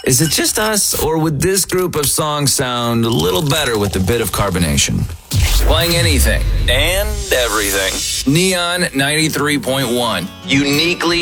Is it just us, or would this group of songs sound a little better with a bit of carbonation? Playing anything and everything. Neon 93.1. Uniquely